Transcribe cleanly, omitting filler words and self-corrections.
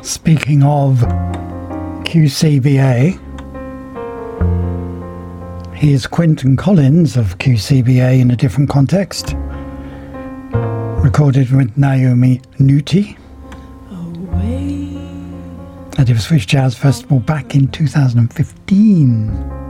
Speaking of QCBA, here's Quentin Collins of QCBA in a different context, recorded with Naomi Nuti at Ipswich Jazz Festival back in 2015.